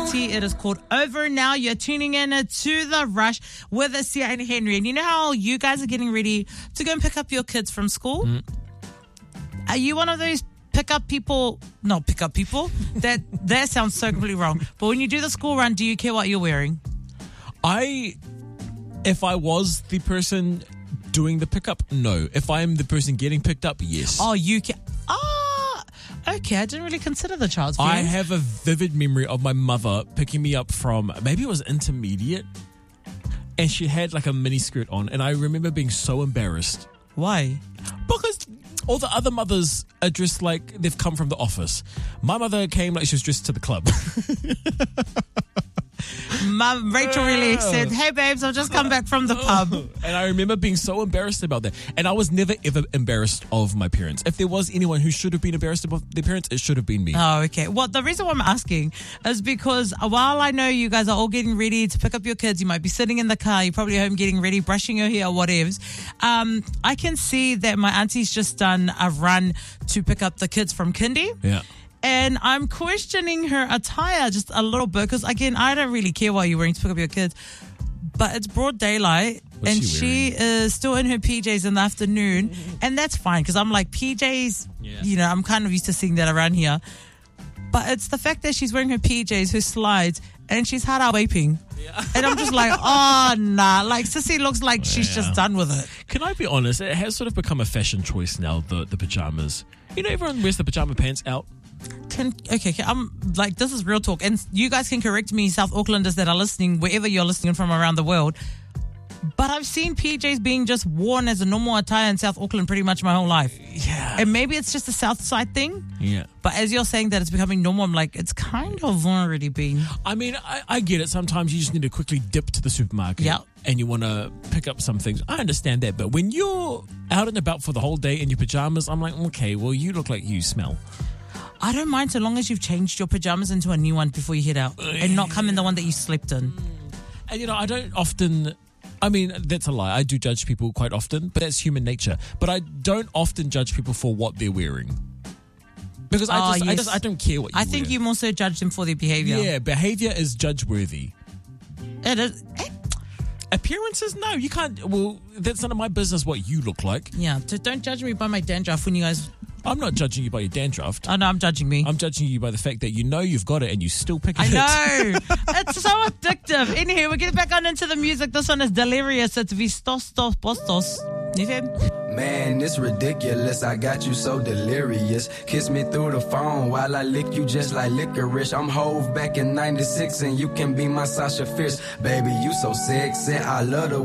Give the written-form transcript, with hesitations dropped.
Auntie. It is called Over Now. You're tuning in to The Rush with Sia and Henry. And you know how you guys are getting ready to go and pick up your kids from school? Are you one of those pick-up people? That sounds so completely wrong. But when you do the school run, do you care what you're wearing? If I was the person doing the pickup, no. If I'm the person getting picked up, yes. Oh, you can. Okay, I didn't really consider the child's feelings. I have a vivid memory of my mother picking me up from, maybe it was intermediate, and she had like a mini skirt on, and I remember being so embarrassed. Why? Because all the other mothers are dressed like they've come from the office. My mother came like she was dressed to the club. Mum, Rachel really said, "Hey babes, I've just come back from the pub." And I remember being so embarrassed about that. And I was never ever embarrassed of my parents. If there was anyone who should have been embarrassed about their parents, it should have been me. Oh, okay. Well, the reason why I'm asking is because while I know you guys are all getting ready to pick up your kids, you might be sitting in the car, you're probably home getting ready, brushing your hair or whatevs. I can see that my auntie's just done a run to pick up the kids from kindy. Yeah. And I'm questioning her attire just a little bit because, again, I don't really care what you're wearing to pick up your kids. But it's broad daylight and she is still in her PJs in the afternoon. And that's fine because I'm like, PJs, you know, I'm kind of used to seeing that around here. But it's the fact that she's wearing her PJs, her slides, and she's hard out vaping. Yeah. And I'm just like, oh, nah. Like, Sissy looks like she's just done with it. Can I be honest? It has sort of become a fashion choice now, the pajamas. You know, everyone wears the pajama pants out. Okay, I'm like, this is real talk, and you guys can correct me, South Aucklanders that are listening, wherever you're listening from around the world. But I've seen PJs being just worn as a normal attire in South Auckland pretty much my whole life. Yeah. And maybe it's just a South Side thing. Yeah. But as you're saying that it's becoming normal, I'm like, it's kind of already been. I mean, I get it. Sometimes you just need to quickly dip to the supermarket and you want to pick up some things. I understand that. But when you're out and about for the whole day in your pajamas, I'm like, okay, well, you look like you smell. I don't mind so long as you've changed your pajamas into a new one before you head out and not come in the one that you slept in. And, you know, I don't often... I mean, that's a lie. I do judge people quite often, but that's human nature. But I don't often judge people for what they're wearing. Because I don't care what you wear. I think you more so judge them for their behavior. Yeah, behavior is judge-worthy. It is. Appearances? No, you can't. Well, that's none of my business what you look like. Yeah, so don't judge me by my dandruff when you guys... I'm not judging you by your dandruff. Oh, no, I'm judging me. I'm judging you by the fact that you know you've got it and you still pick it. I know. It's so addictive. Anyway, we're getting back on into the music. This one is Delirious. It's Vistos Postos. You feel? Man, it's ridiculous. I got you so delirious. Kiss me through the phone while I lick you just like licorice. I'm Hove back in 96 and you can be my Sasha Fierce. Baby, you so sexy. I love the